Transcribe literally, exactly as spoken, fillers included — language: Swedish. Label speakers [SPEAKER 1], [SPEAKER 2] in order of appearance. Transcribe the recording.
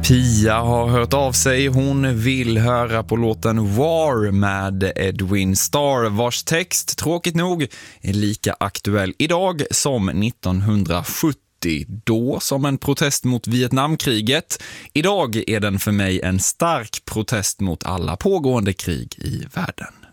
[SPEAKER 1] Pia har hört av sig. Hon vill höra på låten War med Edwin Starr, vars text, tråkigt nog, är lika aktuell idag som nittonhundrasjuttio, då som en protest mot Vietnamkriget. Idag är den för mig en stark protest mot alla pågående krig i världen.